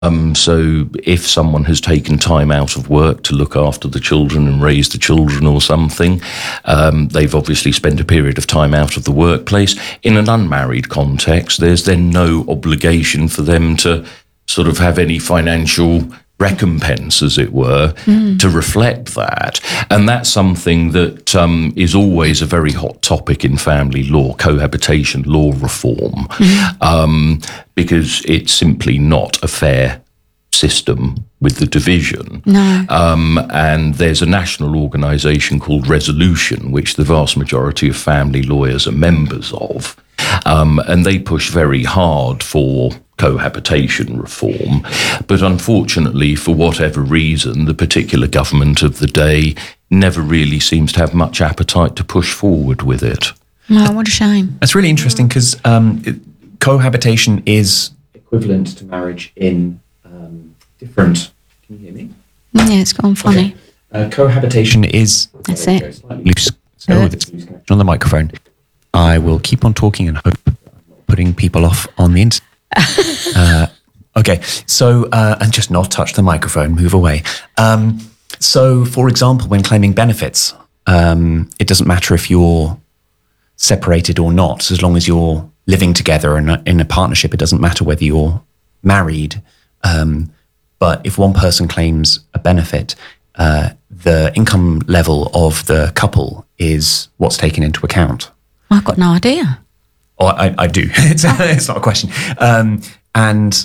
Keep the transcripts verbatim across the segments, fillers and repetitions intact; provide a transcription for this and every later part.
Um, so if someone has taken time out of work to look after the children and raise the children or something, um, they've obviously spent a period of time out of the workplace. In an unmarried context, there's then no obligation for them to sort of have any financial recompense, as it were, mm. to reflect that. And that's something that um, is always a very hot topic in family law, cohabitation law reform, mm. um, because it's simply not a fair system with the division. No. Um, and there's a national organisation called Resolution, which the vast majority of family lawyers are members of. Um, and they push very hard for cohabitation reform. But unfortunately, for whatever reason, the particular government of the day never really seems to have much appetite to push forward with it. No, what a shame. That's really interesting because um, cohabitation is equivalent to marriage in um, different... Can you hear me? Yeah, it's gone funny. Okay. Uh, cohabitation is... That's it. Slightly loose, so there's loose connection on the microphone. I will keep on talking and hope I'm not putting people off on the internet. uh, okay, so, uh, and just not touch the microphone, move away. Um, so, for example, when claiming benefits, um, it doesn't matter if you're separated or not, as long as you're living together in a, in a partnership, it doesn't matter whether you're married. Um, but if one person claims a benefit, uh, the income level of the couple is what's taken into account. I've got no idea. Oh, I, I do. It's, it's not a question. Um, and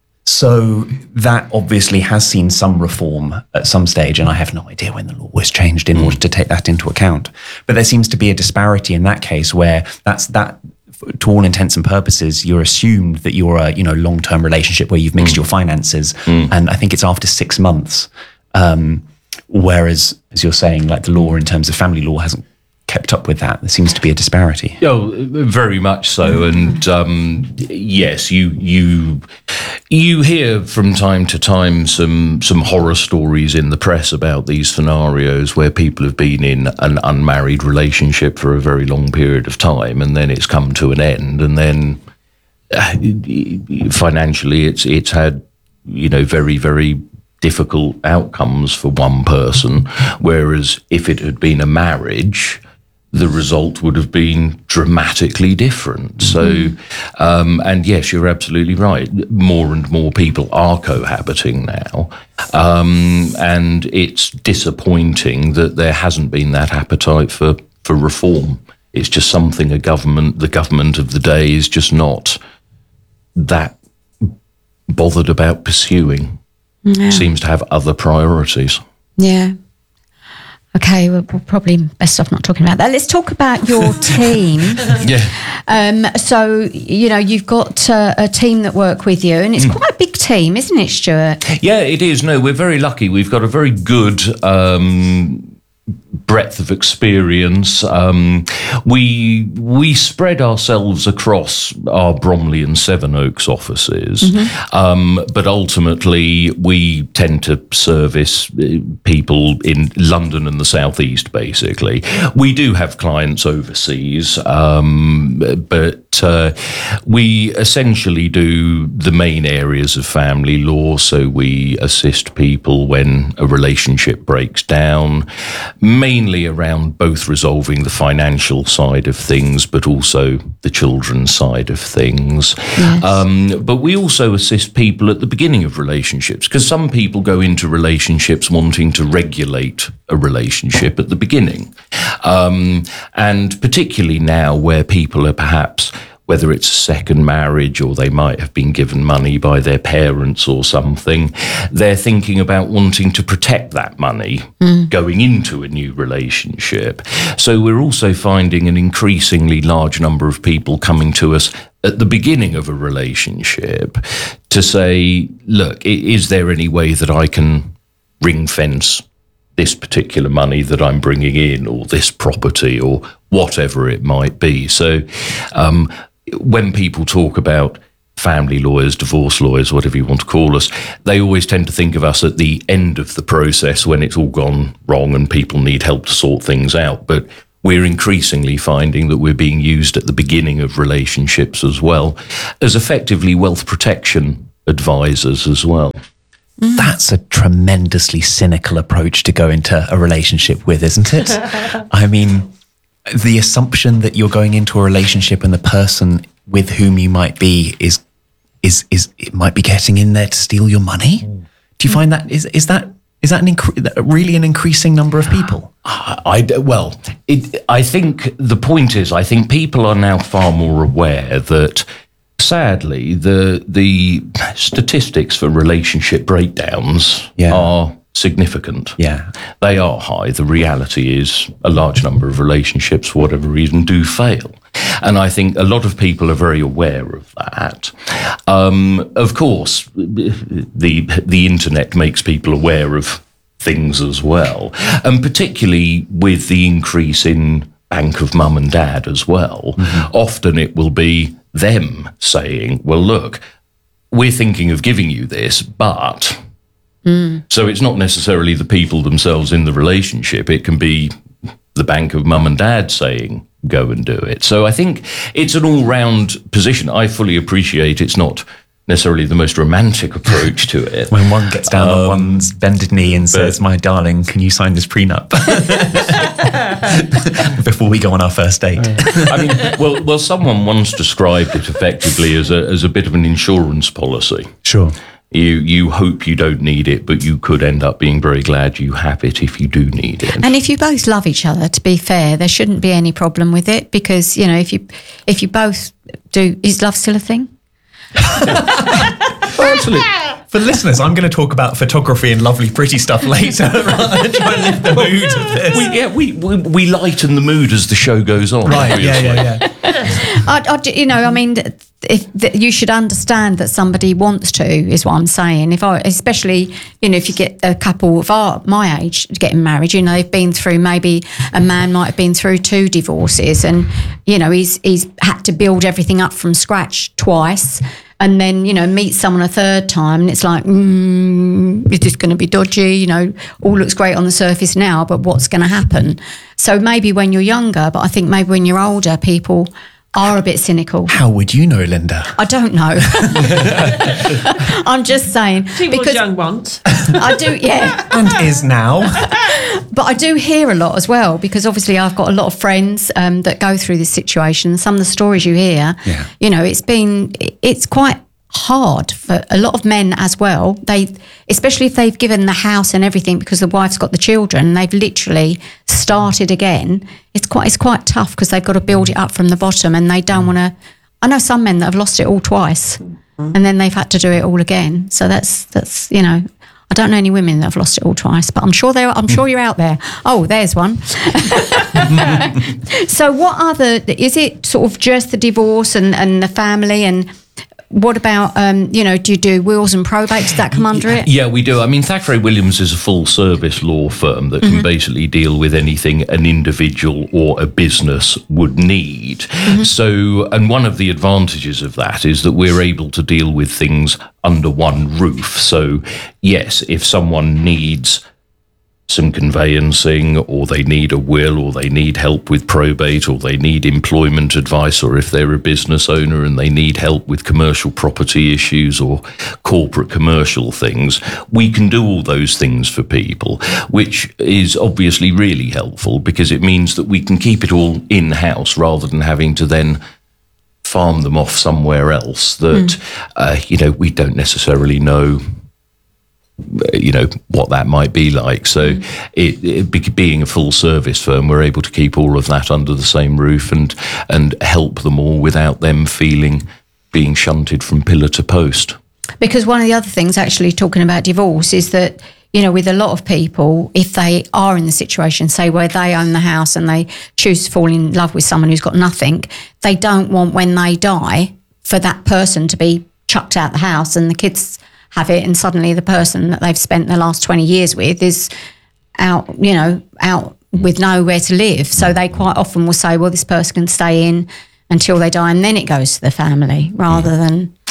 so that obviously has seen some reform at some stage, and I have no idea when the law was changed in mm. order to take that into account. But there seems to be a disparity in that case where that's that, to all intents and purposes, you're assumed that you're a you know long-term relationship where you've mixed mm. your finances, mm. and I think it's after six months. Um, whereas, as you're saying, like the law in terms of family law hasn't kept up with that. There seems to be a disparity. Oh, very much so. And um, yes, you you you hear from time to time some some horror stories in the press about these scenarios where people have been in an unmarried relationship for a very long period of time, and then it's come to an end, and then uh, financially, it's it's had you know very very difficult outcomes for one person. Whereas if it had been a marriage, the result would have been dramatically different. Mm-hmm. So, um, and yes, you're absolutely right. More and more people are cohabiting now. Um, and it's disappointing that there hasn't been that appetite for, for reform. It's just something a government, the government of the day is just not that bothered about pursuing. Yeah. Seems to have other priorities. Yeah. Okay, we're probably best off not talking about that. Let's talk about your team. Yeah. Um, so, you know, you've got uh, a team that work with you, and it's mm. quite a big team, isn't it, Stuart? Yeah, it is. No, we're very lucky. We've got a very good um, breadth of experience. Um, we we spread ourselves across our Bromley and Sevenoaks offices, mm-hmm. um, but ultimately we tend to service people in London and the southeast. Basically, we do have clients overseas, um, but uh, we essentially do the main areas of family law. So we assist people when a relationship breaks down, mainly around both resolving the financial side of things, but also the children's side of things. Yes. Um, but we also assist people at the beginning of relationships, because some people go into relationships wanting to regulate a relationship at the beginning. Um, and particularly now where people are perhaps, whether it's a second marriage or they might have been given money by their parents or something, they're thinking about wanting to protect that money mm. going into a new relationship. So we're also finding an increasingly large number of people coming to us at the beginning of a relationship to say, look, is there any way that I can ring fence this particular money that I'm bringing in, or this property, or whatever it might be? So um, when people talk about family lawyers, divorce lawyers, whatever you want to call us, they always tend to think of us at the end of the process when it's all gone wrong and people need help to sort things out. But we're increasingly finding that we're being used at the beginning of relationships as well as effectively wealth protection advisors as well. That's a tremendously cynical approach to go into a relationship with, isn't it? I mean, the assumption that you're going into a relationship and the person with whom you might be is is is it might be getting in there to steal your money. Mm. Do you find that is is that is that an incre- really an increasing number of people? I, I well, it, I think the point is, I think people are now far more aware that. Sadly, the the statistics for relationship breakdowns yeah. are significant. Yeah, they are high. The reality is a large number of relationships, for whatever reason, do fail. And I think a lot of people are very aware of that. Um, of course, the the internet makes people aware of things as well. And particularly with the increase in bank of mum and dad as well, mm-hmm. often it will be them saying, well, look, we're thinking of giving you this, but... Mm. So it's not necessarily the people themselves in the relationship. It can be the bank of mum and dad saying, go and do it. So I think it's an all-round position. I fully appreciate it's not necessarily the most romantic approach to it. When one gets down um, on one's bended knee and says, my darling, can you sign this prenup? Before we go on our first date. I mean, well, well, someone once described it effectively as a as a bit of an insurance policy. Sure. You you hope you don't need it, but you could end up being very glad you have it if you do need it. And if you both love each other, to be fair, there shouldn't be any problem with it, because, you know, if you if you both do, is love still a thing? Well, actually, for listeners, I'm going to talk about photography and lovely, pretty stuff later, rather than try and lift the mood of this. We, yeah, we, we we lighten the mood as the show goes on. Right? Yeah, yeah, yeah. I, I, you know, I mean, if that you should understand that somebody wants to, is what I'm saying. If I, especially, you know, if you get a couple of our my age getting married, you know, they've been through, maybe a man might have been through two divorces, and you know, he's he's had to build everything up from scratch twice. And then, you know, meet someone a third time, and it's like, mm, is this going to be dodgy? You know, all looks great on the surface now, but what's going to happen? So maybe when you're younger, but I think maybe when you're older, people are a bit cynical. How would you know, Linda? I don't know. I'm just saying. She was young once. I do, yeah. And is now. But I do hear a lot as well, because obviously I've got a lot of friends um, that go through this situation. Some of the stories you hear, yeah. you know, it's been, it's quite hard for a lot of men as well. They, especially if they've given the house and everything because the wife's got the children, and they've literally started again. It's quite, it's quite tough because they've got to build it up from the bottom, and they don't want to. I know some men that have lost it all twice, and then they've had to do it all again. So that's that's you know. I don't know any women that have lost it all twice, but I'm sure there. I'm sure you're out there. Oh, there's one. So, what other is it? Sort of just the divorce and, and the family, and what about um, you know? Do you do wills and probate? Does that come under it? Yeah, we do. I mean, Thackeray Williams is a full service law firm that can mm-hmm. basically deal with anything an individual or a business would need. Mm-hmm. So, and one of the advantages of that is that we're able to deal with things under one roof. So, yes, if someone needs some conveyancing, or they need a will, or they need help with probate, or they need employment advice, or if they're a business owner and they need help with commercial property issues or corporate commercial things, we can do all those things for people, which is obviously really helpful because it means that we can keep it all in-house rather than having to then farm them off somewhere else that, mm. uh, you know, we don't necessarily know you know what that might be like. So mm. it, it being a full service firm, we're able to keep all of that under the same roof and and help them all without them feeling being shunted from pillar to post. Because one of the other things, actually, talking about divorce, is that, you know, with a lot of people, if they are in the situation, say, where they own the house and they choose to fall in love with someone who's got nothing, they don't want, when they die, for that person to be chucked out the house and the kids have it, and suddenly the person that they've spent the last twenty years with is out, you know, out with nowhere to live. So they quite often will say, well, this person can stay in until they die, and then it goes to the family, rather than...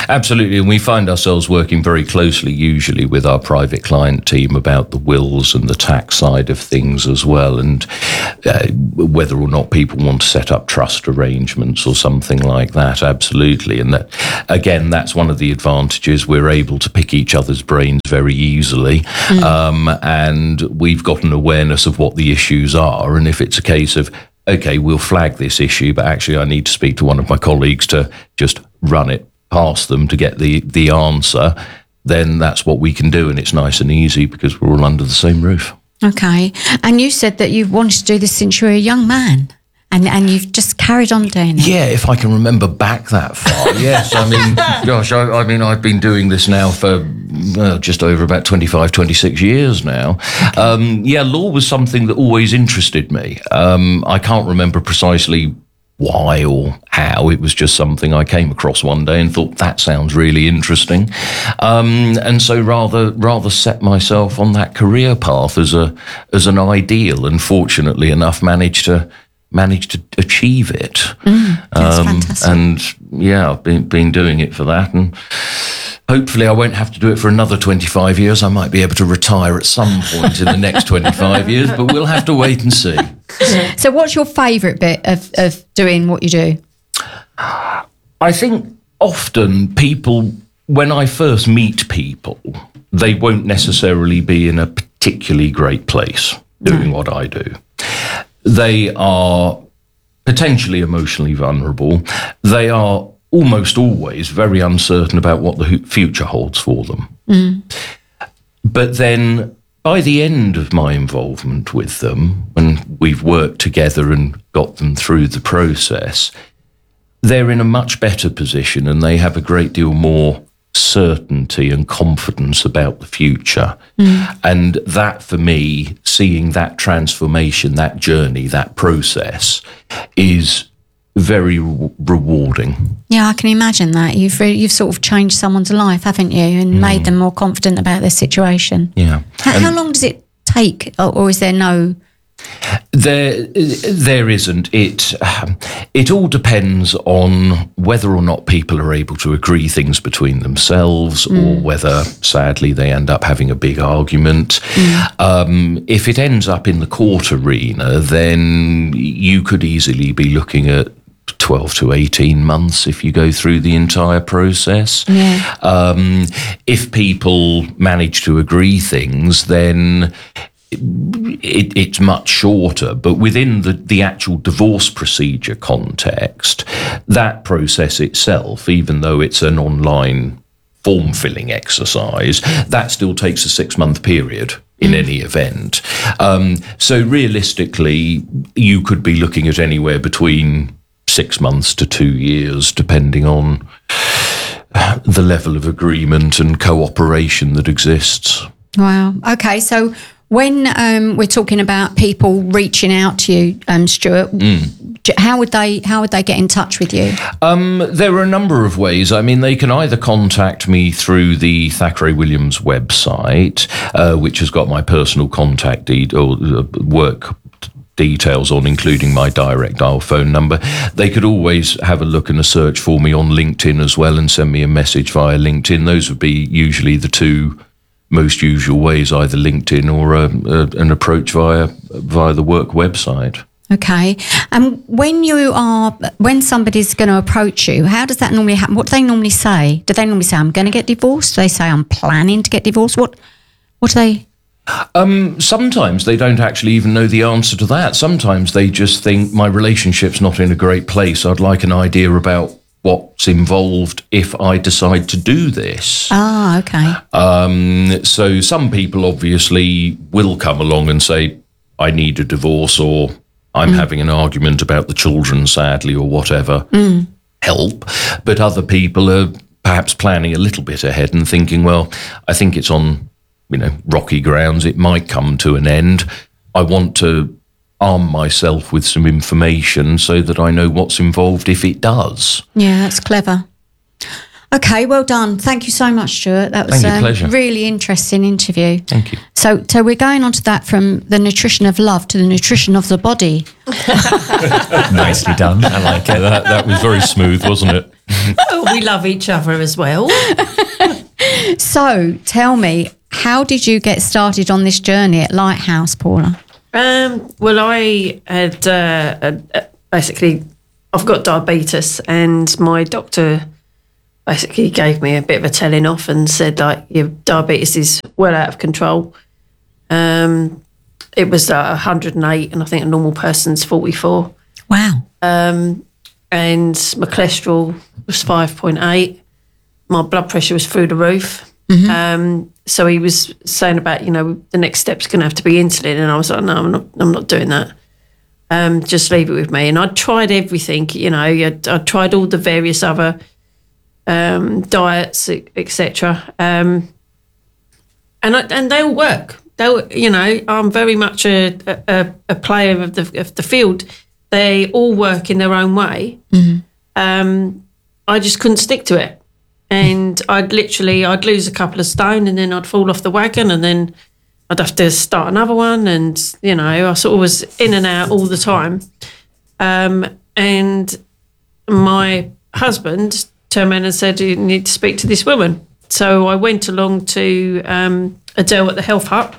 Absolutely, and we find ourselves working very closely usually with our private client team about the wills and the tax side of things as well, and uh, whether or not people want to set up trust arrangements or something like that, absolutely. And that, again, that's one of the advantages. We're able to pick each other's brains very easily, mm. um, and we've got an awareness of what the issues are, and if it's a case of, okay, we'll flag this issue, but actually I need to speak to one of my colleagues to just run it past them to get the, the answer, then that's what we can do. And it's nice and easy because we're all under the same roof. Okay. And you said that you've wanted to do this since you were a young man. And and you've just carried on doing it. Yeah, if I can remember back that far. Yes, I mean, gosh, I, I mean, I've been doing this now for uh, just over about twenty-five, twenty-six years now. Okay. Um, yeah, law was something that always interested me. Um, I can't remember precisely why or how. It was just something I came across one day and thought, that sounds really interesting. Um, and so rather rather set myself on that career path as a as an ideal, and fortunately enough managed to managed to achieve it. Mm, that's um, fantastic. And yeah, I've been, been doing it for that, and hopefully I won't have to do it for another twenty-five years. I might be able to retire at some point in the next twenty-five years, but we'll have to wait and see. So what's your favourite bit of, of doing what you do? I think often people, when I first meet people, they won't necessarily be in a particularly great place doing no. what I do. They are potentially emotionally vulnerable. They are almost always very uncertain about what the future holds for them. Mm. But then by the end of my involvement with them, when we've worked together and got them through the process, they're in a much better position and they have a great deal more certainty and confidence about the future. Mm. And that, for me, seeing that transformation, that journey, that process is very re- rewarding. Yeah, I can imagine that. You've re- you've sort of changed someone's life, haven't you, and mm. made them more confident about their situation. Yeah. How, how long does it take, or, or is there no... There, there isn't. It, um, it all depends on whether or not people are able to agree things between themselves, mm. or whether, sadly, they end up having a big argument. Mm. Um, if it ends up in the court arena, then you could easily be looking at twelve to eighteen months if you go through the entire process. Yeah. Um, if people manage to agree things, then It, it's much shorter, but within the, the actual divorce procedure context, that process itself, even though it's an online form-filling exercise, that still takes a six-month period in any event. Um, so realistically, you could be looking at anywhere between six months to two years, depending on the level of agreement and cooperation that exists. Wow. Okay, so when um, we're talking about people reaching out to you, um, Stuart, mm. how would they how would they get in touch with you? Um, there are a number of ways. I mean, they can either contact me through the Thackeray Williams website, uh, which has got my personal contact de- or uh, work details on, including my direct dial phone number. They could always have a look and a search for me on LinkedIn as well and send me a message via LinkedIn. Those would be usually the two most usual ways, either LinkedIn or a, a, an approach via via the work website. Okay. And um, when you are, when somebody's going to approach you, how does that normally happen? What do they normally say? Do they normally say, I'm going to get divorced? Do they say, I'm planning to get divorced? What, what do they... Um, sometimes they don't actually even know the answer to that. Sometimes they just think, my relationship's not in a great place. I'd like an idea about what's involved if I decide to do this. Ah, okay. Um, so some people obviously will come along and say, I need a divorce, or I'm mm. having an argument about the children, sadly, or whatever. Mm. Help. But other people are perhaps planning a little bit ahead and thinking, well, I think it's on, you know, rocky grounds. It might come to an end. I want to arm myself with some information so that I know what's involved if it does. Yeah, that's clever. Okay, well done. Thank you so much, Stuart. That was Thank you, a really interesting interview. Thank you. So, so we're going on to that, from the nutrition of love to the nutrition of the body. Nicely done. I like it. That, that was very smooth, wasn't it? Oh, we love each other as well. So tell me, how did you get started on this journey at Lighthouse, Paula? Um, well, I had uh, uh, basically, I've got diabetes, and my doctor basically gave me a bit of a telling off and said, like, your diabetes is well out of control. Um, it was uh, one hundred eight, and I think a normal person's forty-four. Wow. Um, and my cholesterol was five point eight. My blood pressure was through the roof. Mm-hmm. Um, so he was saying about, you know, the next step's going to have to be insulin. And I was like, no, I'm not, I'm not doing that. Um, just leave it with me. And I tried everything, you know, I, I tried all the various other um, diets, et cetera. Um, and I, and they all work. They, all, you know, I'm very much a, a, a player of the of the field. They all work in their own way. Mm-hmm. Um, I just couldn't stick to it. And I'd literally, I'd lose a couple of stone and then I'd fall off the wagon and then I'd have to start another one. And, you know, I sort of was in and out all the time. Um, and my husband turned around and said, you need to speak to this woman. So I went along to um, Adele at the Health Hut.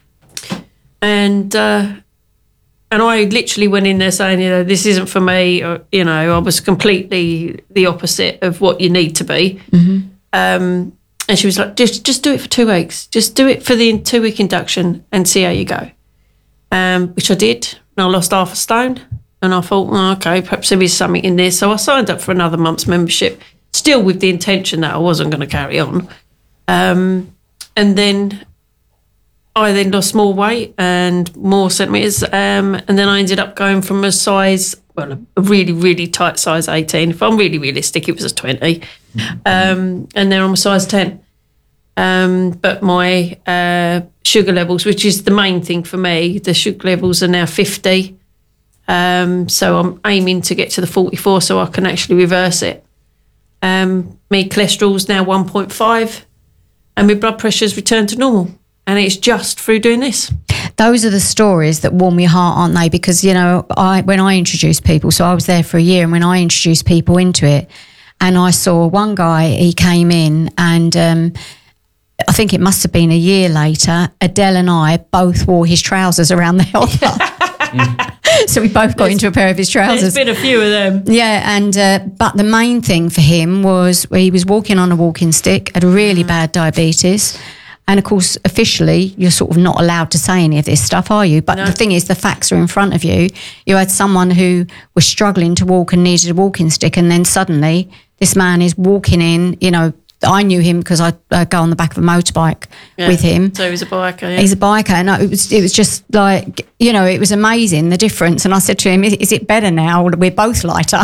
And uh, and I literally went in there saying, you know, this isn't for me. Or, you know, I was completely the opposite of what you need to be. Mm-hmm. Um, and she was like, just just do it for two weeks. Just do it for the two-week induction and see how you go. Um, which I did. And I lost half a stone. And I thought, oh, okay, perhaps there is something in this. So I signed up for another month's membership, still with the intention that I wasn't going to carry on. Um, and then I then lost more weight and more centimetres. Um, and then I ended up going from a size, well, a really, really tight size eighteen. If I'm really realistic, it was a twenty. Um, and now I'm a size ten. Um, but my uh, sugar levels, which is the main thing for me, the sugar levels are now fifty. Um, so I'm aiming to get to the forty-four so I can actually reverse it. Um, my cholesterol's now one point five and my blood pressure's returned to normal. And it's just through doing this. Those are the stories that warm your heart, aren't they? Because, you know, I when I introduce people, so I was there for a year, and when I introduced people into it, and I saw one guy, he came in, and um, I think it must have been a year later, Adele and I both wore his trousers around the health hut. So we both got there's, into a pair of his trousers. There's been a few of them. Yeah, and uh, but the main thing for him was he was walking on a walking stick, had really mm. bad diabetes. And of course, officially, you're sort of not allowed to say any of this stuff, are you? But no. The thing is, the facts are in front of you. You had someone who was struggling to walk and needed a walking stick, and then suddenly this man is walking in, you know, I knew him because I uh, go on the back of a motorbike yeah. with him. So he's a biker, yeah. He's a biker. And it was, it was just like, you know, it was amazing, the difference. And I said to him, is, is it better now? We're both lighter.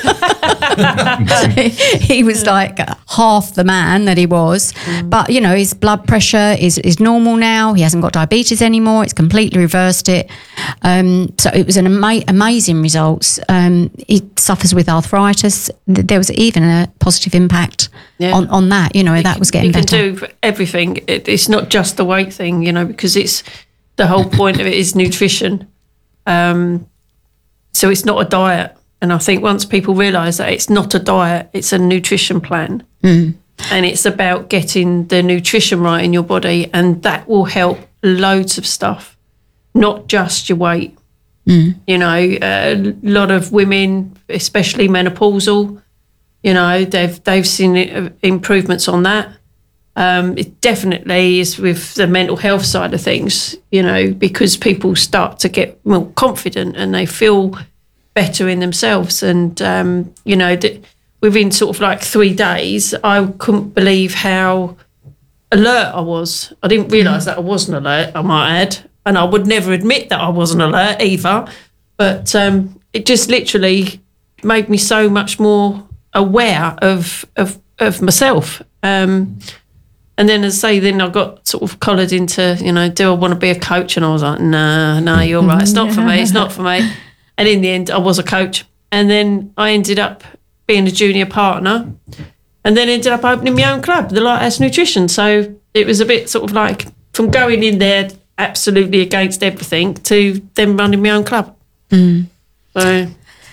he, he was like half the man that he was. Mm. But, you know, his blood pressure is, is normal now. He hasn't got diabetes anymore. It's completely reversed it. Um, so it was an ama- amazing results. Um, he suffers with arthritis. There was even a positive impact yeah. on, on that, you know, it, that was getting better. You can do everything. It, it's not just the weight thing, you know, because it's the whole point of it is nutrition. Um, so it's not a diet. And I think once people realise that it's not a diet, it's a nutrition plan. Mm. And it's about getting the nutrition right in your body, and that will help loads of stuff, not just your weight. Mm. You know, a lot of women, especially menopausal, you know, they've they've seen improvements on that. Um, it definitely is with the mental health side of things, you know, because people start to get more confident and they feel better in themselves. And, um, you know, th- within sort of like three days, I couldn't believe how alert I was. I didn't realise that I wasn't alert, I might add. And I would never admit that I wasn't alert either. But um, it just literally made me so much more aware of of, of myself. Um, and then, as I say, then I got sort of collared into, you know, do I want to be a coach? And I was like, no, no, you're right. It's not for me. It's not for me. And in the end, I was a coach. And then I ended up being a junior partner, and then ended up opening my own club, the Lighthouse Nutrition. So it was a bit sort of like from going in there absolutely against everything to then running my own club. Mm. So...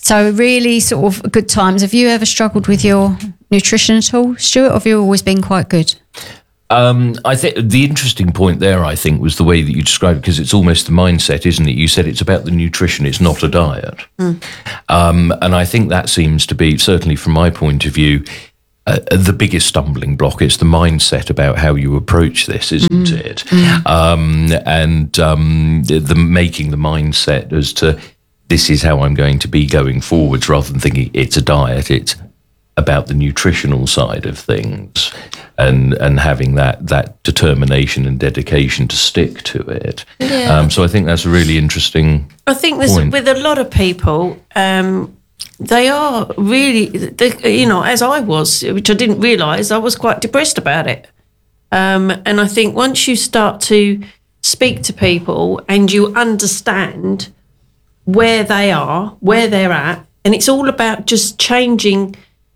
So really sort of good times. Have you ever struggled with your nutrition at all, Stuart, or have you always been quite good? Um, I think the interesting point there, I think, was the way that you described it, because it's almost the mindset, isn't it? You said it's about the nutrition, it's not a diet. Mm. Um, and I think that seems to be, certainly from my point of view, uh, the biggest stumbling block. It's the mindset about how you approach this, isn't mm. it? Mm. Um, and um, the, the making the mindset as to this is how I'm going to be going forwards, rather than thinking it's a diet, it's about the nutritional side of things, and and having that that determination and dedication to stick to it. Yeah. Um, so I think that's a really interesting I think there's, with a lot of people, um, they are really, they, you know, as I was, which I didn't realise, I was quite depressed about it. Um, and I think once you start to speak to people and you understand where they are, where they're at, and it's all about just changing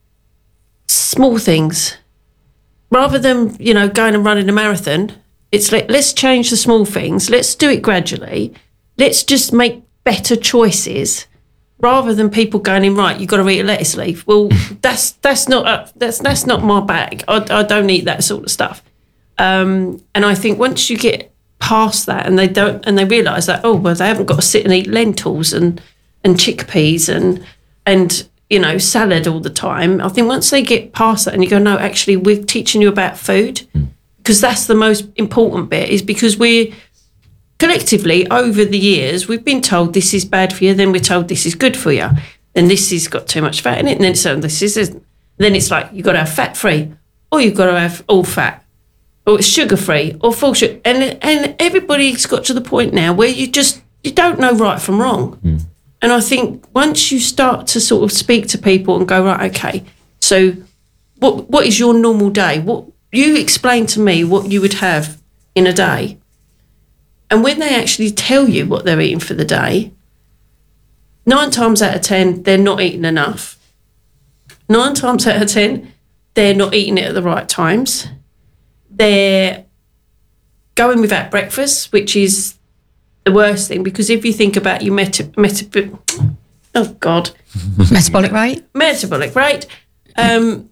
small things rather than, you know, going and running a marathon. It's like, let's change the small things, let's do it gradually, let's just make better choices, rather than people going in, right, you've got to eat a lettuce leaf. Well, that's that's not a, that's that's not my bag. I, I don't eat that sort of stuff. Um, and I think once you get past that, and they don't, and they realise that, oh well, they haven't got to sit and eat lentils and and chickpeas and and you know, salad all the time. I think once they get past that and you go, no, actually, we're teaching you about food, because that's the most important bit, is because we're collectively, over the years, we've been told this is bad for you, then we're told this is good for you, then this has got too much fat in it, and then so this isn't. Then it's like, you've got to have fat-free, or you've got to have all fat, or it's sugar-free, or full sugar. And, and everybody's got to the point now where you just, you don't know right from wrong. Mm. And I think once you start to sort of speak to people and go, right, okay, so what what is your normal day? What you explain to me what you would have in a day. And when they actually tell you what they're eating for the day, nine times out of ten, they're not eating enough. Nine times out of ten, they're not eating it at the right times. They're going without breakfast, which is the worst thing, because if you think about your meta, meta oh god, metabolic rate, metabolic rate, um,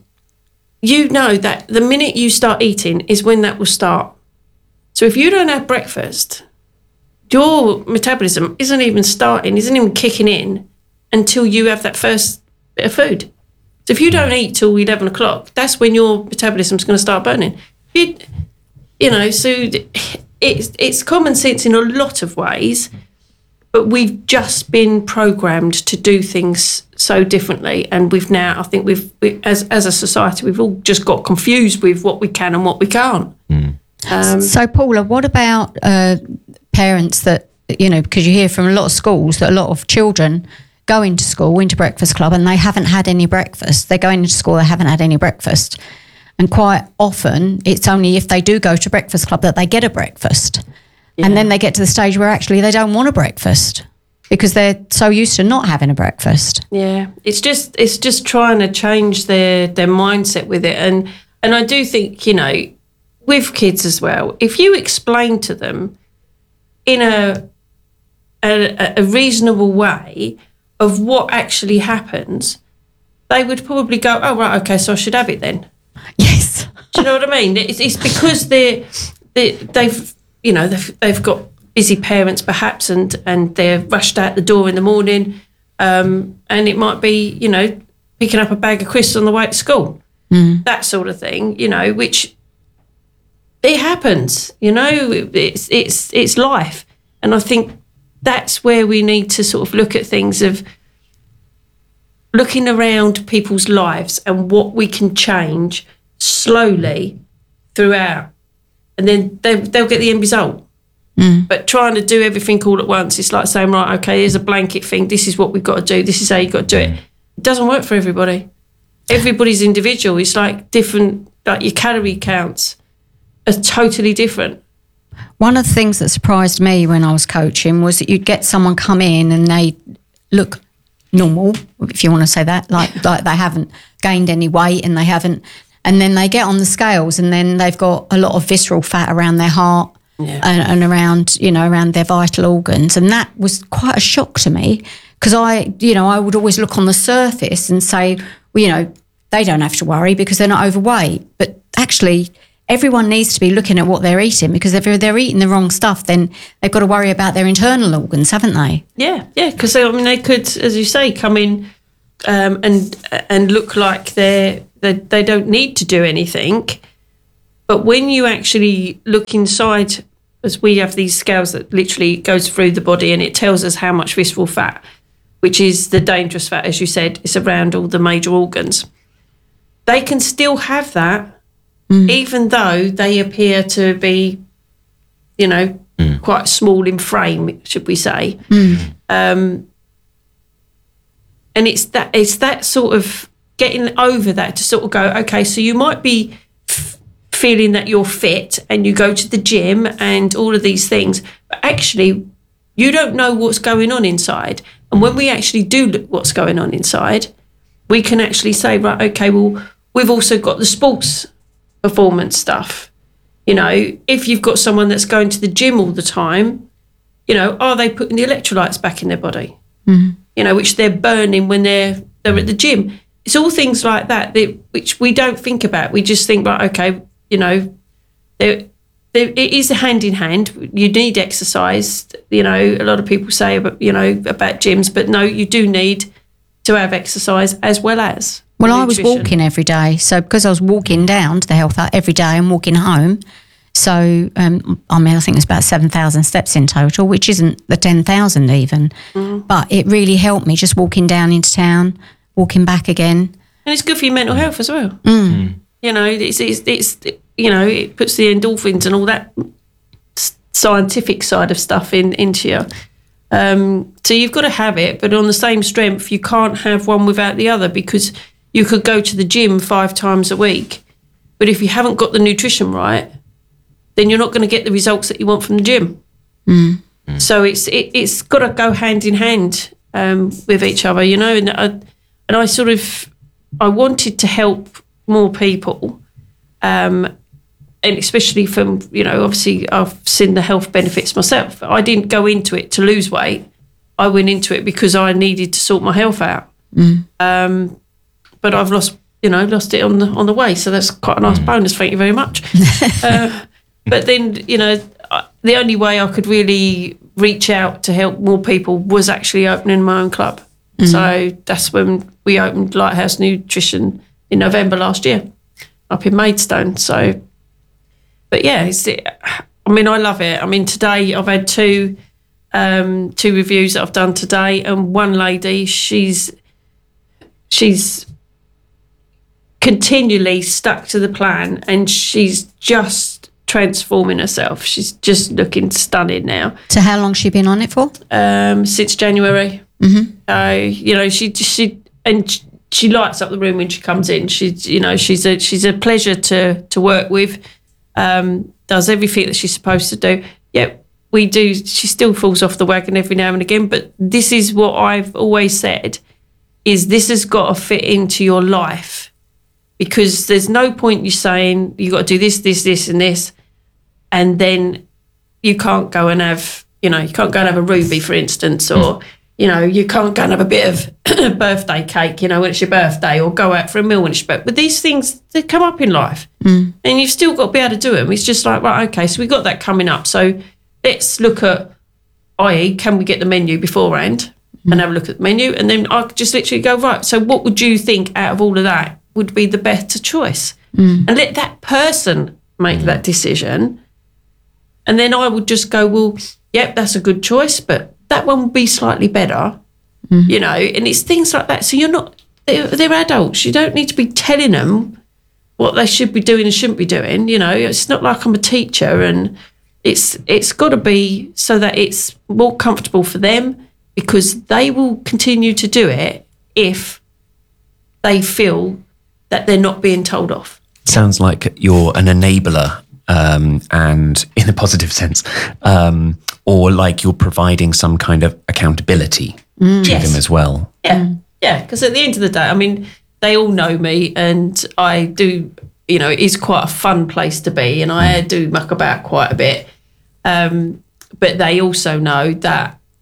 you know that the minute you start eating is when that will start. So if you don't have breakfast, your metabolism isn't even starting, isn't even kicking in until you have that first bit of food. So if you don't eat till eleven o'clock, that's when your metabolism's going to start burning. You, you know, so. It's it's common sense in a lot of ways, but we've just been programmed to do things so differently, and we've now, I think we've we, as as a society, we've all just got confused with what we can and what we can't. Mm. Um, so, Paula, what about uh, parents that, you know, because you hear from a lot of schools that a lot of children go into school, into Breakfast Club, and they haven't had any breakfast. They're going into school, they haven't had any breakfast. And quite often, it's only if they do go to Breakfast Club that they get a breakfast. Yeah. And then they get to the stage where actually they don't want a breakfast because they're so used to not having a breakfast. Yeah, it's just it's just trying to change their, their mindset with it. And and I do think, you know, with kids as well, if you explain to them in a a, a reasonable way of what actually happens, they would probably go, oh, right, okay, so I should have it then. Yes. Do you know what I mean? It's, it's because they're, they, they've, you know, they've, they've got busy parents perhaps, and, and they're rushed out the door in the morning, um, and it might be, you know, picking up a bag of crisps on the way to school, mm. that sort of thing, you know, which it happens, you know, it's it's it's life. And I think that's where we need to sort of look at things of looking around people's lives and what we can change slowly throughout, and then they, they'll get the end result. Mm. But trying to do everything all at once, it's like saying, right, okay, here's a blanket thing, this is what we've got to do, this is how you've got to do it. It doesn't work for everybody. Everybody's individual. It's like different, like your calorie counts are totally different. One of the things that surprised me when I was coaching was that you'd get someone come in and they look normal, if you want to say that, like like they haven't gained any weight and they haven't, and then they get on the scales and then they've got a lot of visceral fat around their heart, yeah. and, and around, you know, around their vital organs, and that was quite a shock to me because I, you know, I would always look on the surface and say, well, you know, they don't have to worry because they're not overweight. But actually, everyone needs to be looking at what they're eating, because if they're, they're eating the wrong stuff, then they've got to worry about their internal organs, haven't they? Yeah, yeah, because I mean, they could, as you say, come in um, and and look like they're, they they don't need to do anything. But when you actually look inside, as we have these scales that literally goes through the body and it tells us how much visceral fat, which is the dangerous fat, as you said, it's around all the major organs. They can still have that, mm. even though they appear to be, you know, mm. quite small in frame, should we say. Mm. Um, and it's that it's that sort of getting over that to sort of go, okay, so you might be f- feeling that you're fit and you go to the gym and all of these things, but actually you don't know what's going on inside. And when we actually do look what's going on inside, we can actually say, right, okay, well, we've also got the sports performance stuff. You know, if you've got someone that's going to the gym all the time, you know, are they putting the electrolytes back in their body? Mm-hmm. You know, which they're burning when they're they're at the gym. It's all things like that, that which we don't think about. We just think, right, okay, you know, there, there, it is a hand in hand. You need exercise. You know, a lot of people say about, you know, about gyms, but no, you do need to have exercise as well as Well, nutrition. I was walking every day. So because I was walking down to the Health Hut every day and walking home, so, um, I mean, I think it's about seven thousand steps in total, which isn't the ten thousand even. Mm. But it really helped me just walking down into town, walking back again. And it's good for your mental health as well. Mm. Mm. You know, it's, it's, it's, you know, it puts the endorphins and all that scientific side of stuff in into you. Um, so you've got to have it, but on the same strength, you can't have one without the other, because you could go to the gym five times a week, but if you haven't got the nutrition right, then you're not going to get the results that you want from the gym. Mm. Mm. So it's it, it's got to go hand in hand um, with each other, you know. And I, and I sort of I wanted to help more people, um, and especially from, you know, obviously I've seen the health benefits myself. I didn't go into it to lose weight. I went into it because I needed to sort my health out. Mm. Um, but I've lost, you know, lost it on the on the way. So that's quite a nice mm. bonus. Thank you very much. uh, but then, you know, the only way I could really reach out to help more people was actually opening my own club. Mm. So that's when we opened Lighthouse Nutrition in November last year up in Maidstone. So, but yeah, it's, I mean, I love it. I mean, today I've had two um, two reviews that I've done today, and one lady, she's she's continually stuck to the plan, and she's just transforming herself. She's just looking stunning now. So how long has she been on it for? Um, since January. Mm-hmm. Uh, you know, she she and she lights up the room when she comes in. She's, you know, she's a she's a pleasure to to work with. Um, does everything that she's supposed to do. Yeah, we do. She still falls off the wagon every now and again, but this is what I've always said: is this has got to fit into your life, because there's no point you saying you got to do this, this, this, and this, and then you can't go and have, you know, you can't go and have a Ruby, for instance, or you know, you can't go and have a bit of birthday cake, you know, when it's your birthday, or go out for a meal when it's your birthday. But these things, they come up in life, mm. and you've still got to be able to do them. It's just like, right, okay, so we've got that coming up. So let's look at, that is, can we get the menu beforehand mm. and have a look at the menu? And then I could just literally go, right, so what would you think out of all of that would be the better choice? Mm. And let that person make mm. that decision. And then I would just go, well, yep, that's a good choice, but that one will be slightly better, mm. you know, and it's things like that. So you're not, they're, they're adults. You don't need to be telling them what they should be doing and shouldn't be doing. You know, it's not like I'm a teacher, and it's it's got to be so that it's more comfortable for them, because they will continue to do it if they feel that they're not being told off. Sounds like you're an enabler. Um, and in a positive sense, um, or like you're providing some kind of accountability mm. to yes. them as well. Yeah, mm. yeah. Because at the end of the day, I mean, they all know me, and I do. You know, it is quite a fun place to be, and I mm. do muck about quite a bit. Um, but they also know that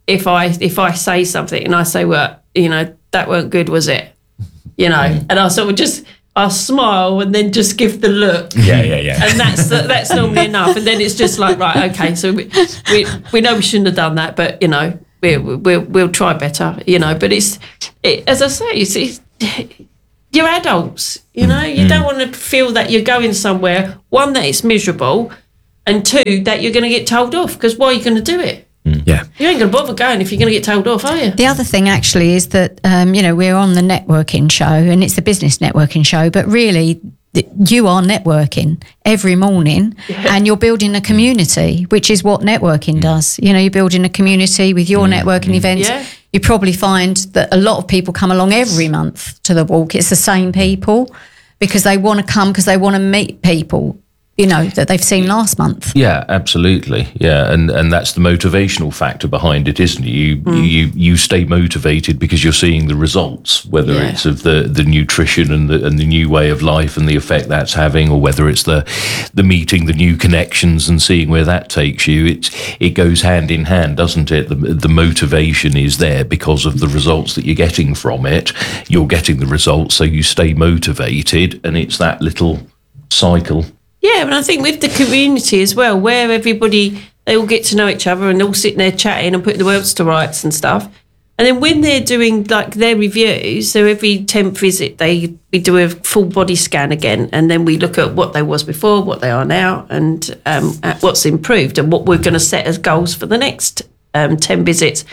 if I if I say something and I say, well, you know, that weren't good, was it? You know, and I sort of just I smile and then just give the look. Yeah, yeah, yeah. And that's that's normally enough. And then it's just like, right, okay, so we we, we know we shouldn't have done that, but you know, we we'll we'll try better. You know, but it's it, as I say, it's, it's you're adults. You know, you mm. don't want to feel that you're going somewhere. One, that it's miserable, and two, that you're going to get told off. Because why are you going to do it? Yeah. You ain't going to bother going if you're going to get told off, are you? The other thing actually is that, um, you know, we're on the networking show and it's the business networking show, but really th- you are networking every morning yeah. and you're building a community, which is what networking does. You know, you're building a community with your mm. networking events. Yeah. You probably find that a lot of people come along every month to the walk. It's the same people because they want to come because they want to meet people, you know, that they've seen last month. Yeah, absolutely. Yeah, and and that's the motivational factor behind it, isn't it? You mm. you you stay motivated because you're seeing the results, whether yeah. it's of the, the nutrition and the and the new way of life and the effect that's having, or whether it's the the meeting, the new connections and seeing where that takes you. It's it goes hand in hand, doesn't it? The the motivation is there because of the results that you're getting from it. You're getting the results, so you stay motivated, and it's that little cycle. Yeah, and I think with the community as well, where everybody, they all get to know each other and they're all sitting there chatting and putting the words to rights and stuff. And then when they're doing like their reviews, so every tenth visit, they we do a full body scan again. And then we look at what they was before, what they are now, and um, at what's improved and what we're going to set as goals for the next um, ten visits.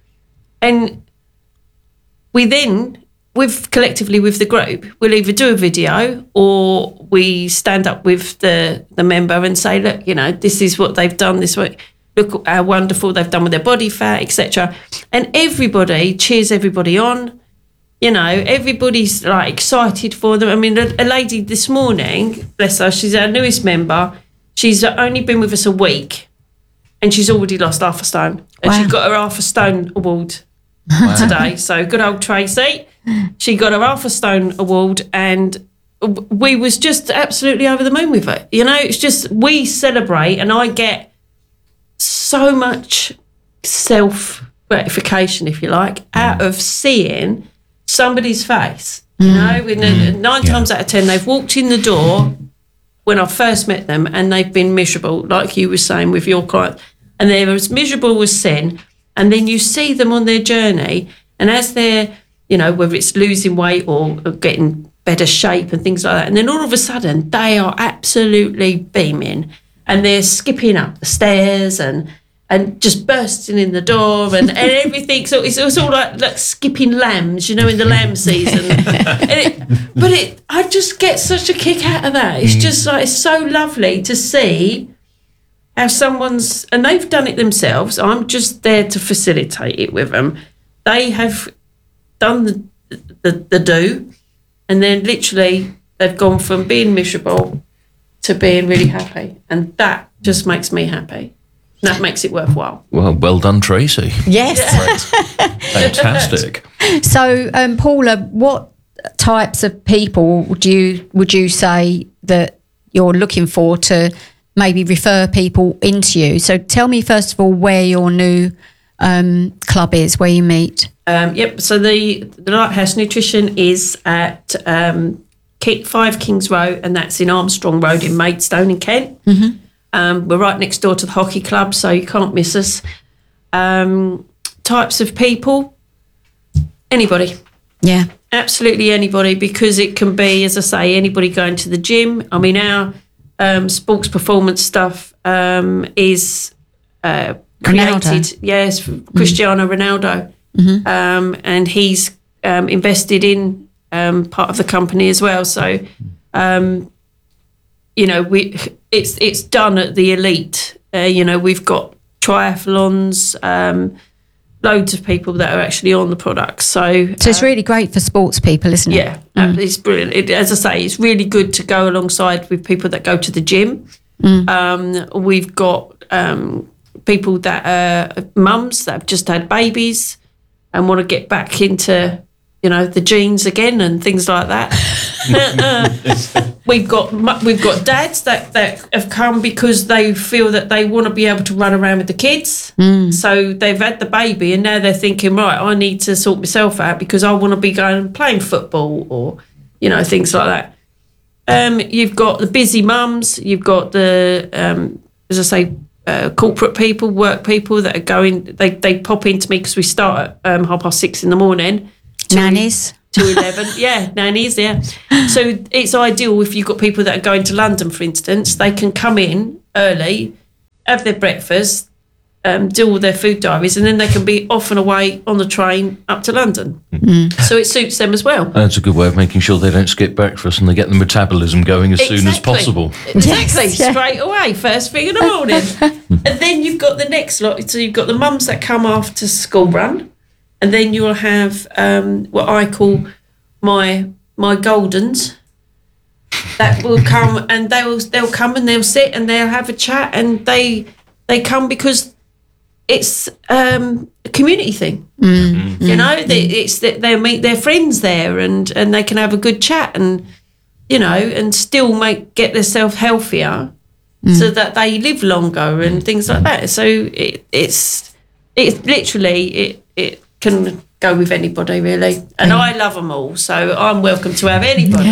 And we then... with collectively with the group, we'll either do a video or we stand up with the, the member and say, look, you know, this is what they've done this week. Look how wonderful they've done with their body fat, et cetera. And everybody cheers everybody on. You know, everybody's like excited for them. I mean, a, a lady this morning, bless her, she's our newest member. She's only been with us a week and she's already lost half a stone. And wow. she got her half a stone award wow. today. So good old Tracy. She got her Half a Stone award and we was just absolutely over the moon with it. You know, it's just, we celebrate and I get so much self-gratification, if you like, out of seeing somebody's face. You know, in a, nine yeah. times out of ten, they've walked in the door when I first met them and they've been miserable, like you were saying with your client. And they're as miserable as sin. And then you see them on their journey and as they're, you know, whether it's losing weight or getting better shape and things like that. And then all of a sudden, they are absolutely beaming and they're skipping up the stairs and and just bursting in the door and, and everything. So it's, it's all like, like skipping lambs, you know, in the lamb season. and it, but it, I just get such a kick out of that. It's just like, it's so lovely to see how someone's, and they've done it themselves. I'm just there to facilitate it with them. They have done the, the the do, and then literally they've gone from being miserable to being really happy, and that just makes me happy. That makes it worthwhile. Well, well done, Tracy. Yes. Fantastic. So, um, Paula, what types of people do you would you say that you're looking for to maybe refer people into you? So, tell me first of all where your new um, club is, where you meet. Um, yep. So the the Lighthouse Nutrition is at um, five Kings Road, and that's in Armstrong Road in Maidstone in Kent. Mm-hmm. Um, we're right next door to the hockey club, so you can't miss us. Um, types of people, anybody. Yeah. Absolutely anybody, because it can be, as I say, anybody going to the gym. I mean, our um, sports performance stuff um, is uh, created, Ronaldo. yes, Cristiano mm-hmm. Ronaldo. Mm-hmm. Um, and he's um, invested in um, part of the company as well. So, um, you know, we it's it's done at the elite. Uh, you know, we've got triathlons, um, loads of people that are actually on the product. So, so it's uh, really great for sports people, isn't it? Yeah, mm. it's brilliant. It, as I say, it's really good to go alongside with people that go to the gym. Mm. Um, we've got um, people that are mums that have just had babies and want to get back into you know, the genes again and things like that. uh, we've got mu- we've got dads that, that have come because they feel that they want to be able to run around with the kids. Mm. So they've had the baby and now they're thinking, right, I need to sort myself out because I want to be going and playing football or, you know, things like that. Um, you've got the busy mums. You've got the, um, as I say, uh, corporate people, work people that are going, they, they pop into me because we start at um, half past six in the morning. Nannies. To eleven, yeah, nannies, yeah. So it's ideal if you've got people that are going to London, for instance, they can come in early, have their breakfast, um, do all their food diaries, and then they can be off and away on the train up to London. Mm. So it suits them as well. That's a good way of making sure they don't skip breakfast and they get the metabolism going as exactly. soon as possible. Exactly, Yes, yeah. straight away, first thing in the morning. And then you've got the next lot. So you've got the mums that come after school run. And then you'll have um, what I call my my Goldens that will come and they'll they'll come and they'll sit and they'll have a chat and they they come because it's um, a community thing. Mm-hmm. You know, they, it's that they'll meet their friends there and, and they can have a good chat and you know and still make get themselves healthier mm. so that they live longer and things like that. So it, it's it's literally it it. can go with anybody really, and I love them all, so I'm welcome to have anybody.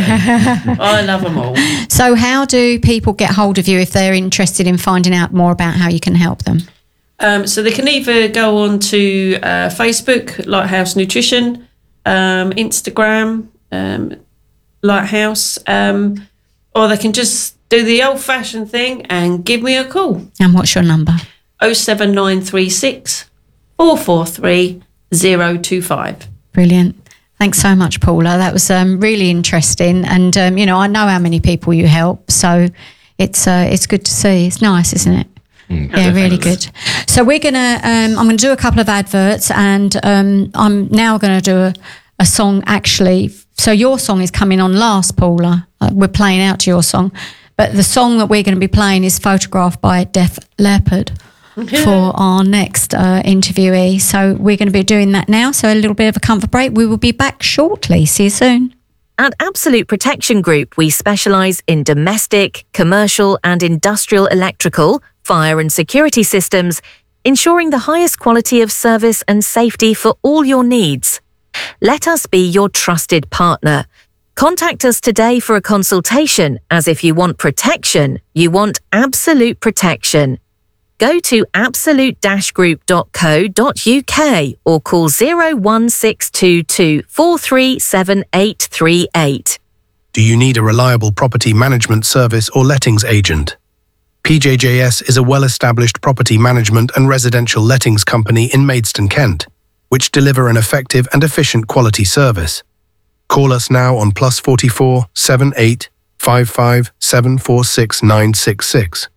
I love them all. So how do people get hold of you if they're interested in finding out more about how you can help them? Um, so they can either go on to uh, Facebook, Lighthouse Nutrition, um, Instagram, um, Lighthouse, um, or they can just do the old-fashioned thing and give me a call. And what's your number? oh seven nine three six, four four three, zero two five. Brilliant. Thanks so much, Paula. That was um, really interesting. And, um, you know, I know how many people you help. So it's uh, it's good to see. It's nice, isn't it? Mm, yeah, definitely. Really good. So we're going to, um, I'm going to do a couple of adverts and um, I'm now going to do a, a song actually. So your song is coming on last, Paula. Uh, we're playing out to your song. But the song that we're going to be playing is Photographed by Def Leppard. For our next uh, interviewee. So we're going to be doing that now. So a little bit of a comfort break. We will be back shortly. See you soon. At Absolute Protection Group, we specialise in domestic, commercial and industrial electrical, fire and security systems, ensuring the highest quality of service and safety for all your needs. Let us be your trusted partner. Contact us today for a consultation, as if you want protection, you want absolute protection. Go to absolute dash group dot co dot uk or call zero one six two two four three seven eight three eight. Do you need a reliable property management service or lettings agent? P J J S is a well-established property management and residential lettings company in Maidstone, Kent, which deliver an effective and efficient quality service. Call us now on plus forty-four, seven eight, five five, seven four six, nine six six.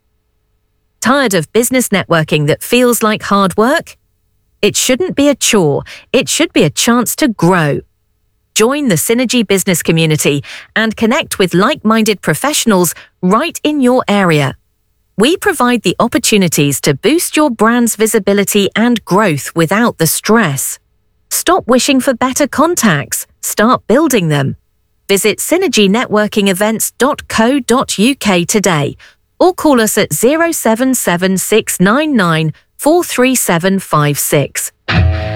Tired of business networking that feels like hard work? It shouldn't be a chore. It should be a chance to grow. Join the Synergy business community and connect with like-minded professionals right in your area. We provide the opportunities to boost your brand's visibility and growth without the stress. Stop wishing for better contacts. Start building them. Visit synergy networking events dot co dot uk today or call us at zero seven seven six nine nine four three seven five six.